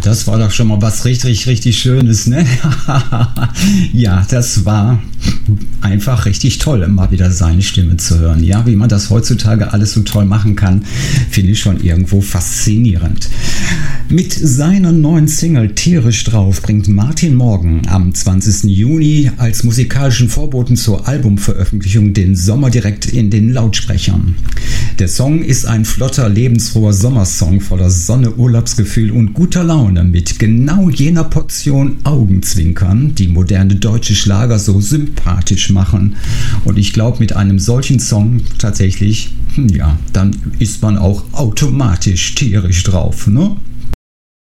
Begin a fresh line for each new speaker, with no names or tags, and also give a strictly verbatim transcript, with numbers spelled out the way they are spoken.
das war doch schon mal was richtig, richtig Schönes, ne? Ja, das war einfach richtig toll, immer wieder seine Stimme zu hören. Ja, wie man das heutzutage alles so toll machen kann, finde ich schon irgendwo faszinierend. Mit seiner neuen Single Tierisch drauf bringt Martin Morgen am zwanzigsten Juni als musikalischen Vorboten zur Albumveröffentlichung den Sommer direkt in den Lautsprechern. Der Song ist ein flotter, lebensfroher Sommersong voller Sonne, Urlaubsgefühl und guter Laune mit genau jener Portion Augenzwinkern, die moderne deutsche Schlager so sympathisch machen. Und ich glaube, mit einem solchen Song tatsächlich, ja, dann ist man auch automatisch tierisch drauf, ne?